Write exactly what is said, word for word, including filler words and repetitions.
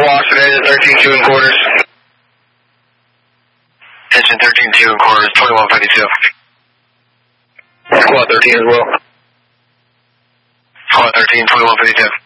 Lost today to thirteen two and quarters. Engine thirteen two and quarters, twenty-one fifty-two. Squad thirteen as well. Squad thirteen, twenty-one fifty-two.